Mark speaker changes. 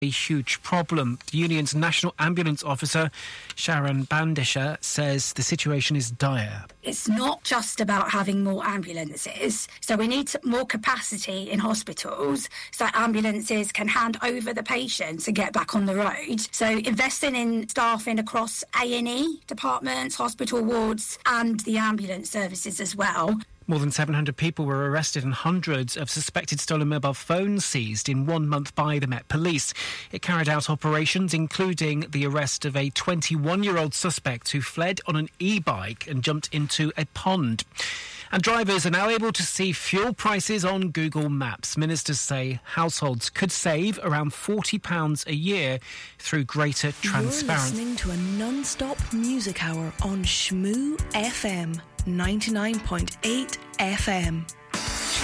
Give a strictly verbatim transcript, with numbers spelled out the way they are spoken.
Speaker 1: a huge problem. The union's national ambulance officer, Sharon Bandisher, says the situation is dire.
Speaker 2: It's not just about having more ambulances. So we need more capacity in hospitals so ambulances can hand over the patients and get back on the road. So investing in staffing across A and E departments, hospital wards and the ambulance services as well.
Speaker 1: More than seven hundred people were arrested and hundreds of suspected stolen mobile phones seized in one month by the Met Police. It carried out operations including the arrest of a twenty-one-year-old suspect who fled on an e-bike and jumped into a pond. And drivers are now able to see fuel prices on Google Maps. Ministers say households could save around forty pounds a year through greater transparency.
Speaker 3: You're listening to a non-stop music hour on Shmoo F M, ninety-nine point eight F M.